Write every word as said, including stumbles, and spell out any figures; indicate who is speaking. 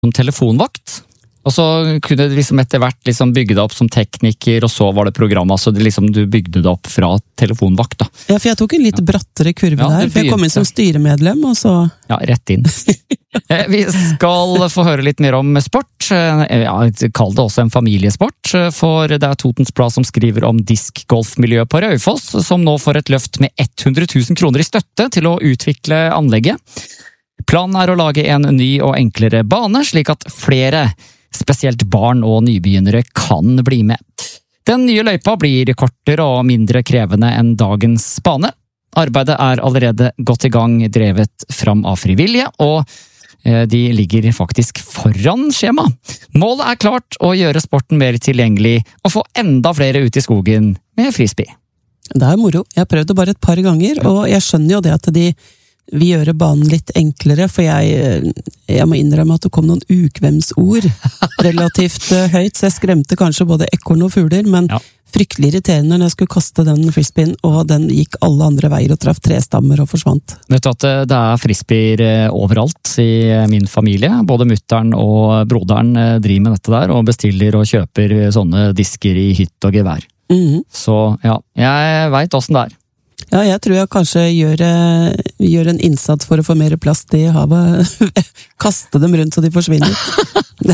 Speaker 1: som telefonvakt. Og så kunne du liksom etter hvert liksom bygge det opp som tekniker, og så var det programmet, så det liksom, du bygde det opp fra telefonvakt da.
Speaker 2: Ja, for jeg tok en litt ja. brattere kurve ja, der, for jeg kom inn som styremedlem, og så...
Speaker 1: Ja, rett inn. Vi skal få høre litt mer om sport. Ja, kall det også en familiesport, for det er Totens Blad som skriver om diskgolfmiljøet på Raufoss, som nå får et løft med hundre tusen kroner i støtte til å utvikle anlegget. Planen er å lage en ny og enklere bane, slik at flere spesielt barn og nybegynnere kan bli med. Den nye løypa blir kortere og mindre krevende enn dagens bane. Arbeidet er allerede godt i gang, drevet fram av frivillige, og de ligger faktisk foran skjema. Målet er klart å gjøre sporten mer tilgjengelig og få enda flere ut i skogen med frisbee.
Speaker 2: Det er moro. Jeg har prøvd det bare et par ganger, og jeg skjønner jo det at de vi gjør banen litt enklere, for jeg, jeg må innrømme at det kom noen ukvemsord relativt høyt, så jeg skremte kanskje både ekorn og fugler, men ja. Fryktelig irriterende når jeg skulle kaste den frisbeen, og den gikk alle andre veier og traff tre stammer og forsvant.
Speaker 1: Vet du at det er frisbeer overalt i min familie? Både mutteren og broderen driver med dette der, og bestiller og kjøper sånne disker i hytt og gevær.
Speaker 2: Mm-hmm.
Speaker 1: Så ja, jeg vet hvordan det er.
Speaker 2: Ja, jeg tror jeg kanskje gjør, gjør en innsats for å få mer plast i havet. Kaste dem rundt så de forsvinner.